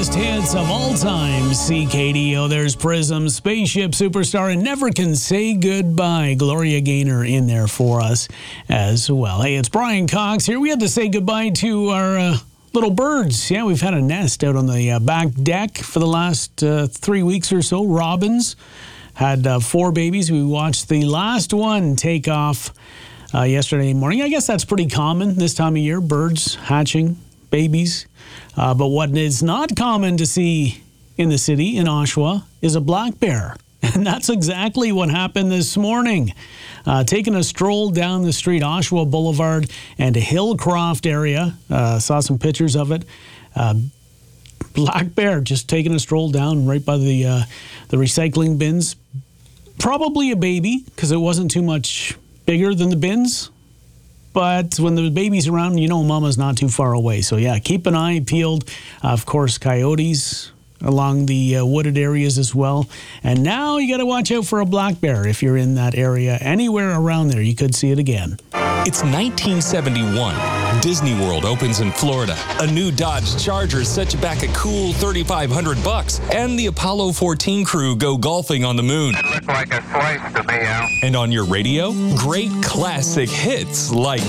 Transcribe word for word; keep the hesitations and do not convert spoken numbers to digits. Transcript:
biggest hits of all time. C K D O, there's Prism, Spaceship Superstar, and Never Can Say Goodbye. Gloria Gaynor in there for us as well. Hey, it's Brian Cox here. We had to say goodbye to our uh, little birds. Yeah, we've had a nest out on the uh, back deck for the last uh, three weeks or so. Robins had uh, four babies. We watched the last one take off uh, yesterday morning. I guess that's pretty common this time of year, birds hatching babies. Uh, but what is not common to see in the city, in Oshawa, is a black bear. And that's exactly what happened this morning. Uh, taking a stroll down the street, Oshawa Boulevard and Hillcroft area. Uh, saw some pictures of it. Uh, black bear just taking a stroll down right by the, uh, the recycling bins. Probably a baby, because it wasn't too much bigger than the bins. But when the baby's around, you know mama's not too far away. So, yeah, keep an eye peeled. Uh, of course, coyotes along the uh, wooded areas as well. And now you got to watch out for a black bear if you're in that area. Anywhere around there, you could see it again. It's nineteen seventy-one. Disney World opens in Florida. A new Dodge Charger sets you back a cool thirty-five hundred bucks. And the Apollo fourteen crew go golfing on the moon. It looked like a slice to me, Al. And on your radio, great classic hits like